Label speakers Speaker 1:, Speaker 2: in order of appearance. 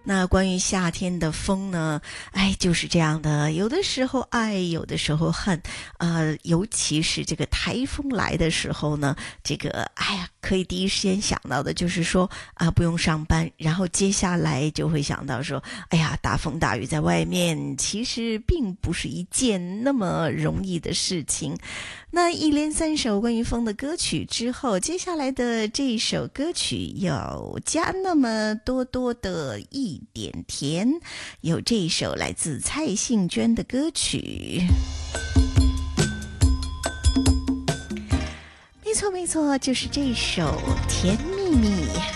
Speaker 1: 那关于夏天的风呢，就是这样的，有的时候爱，有的时候恨，尤其是这个台风来的时候呢，这个可以第一时间想到的就是说不用上班，然后接下来就会想到说，大风大雨在外面，其实并不是一件那么容易的事情。那一连三首关于风的歌曲之后，接下来的这一首歌曲有加那么多多的一点甜，有这一首来自蔡幸娟的歌曲。没错没错，就是这首《甜蜜蜜》。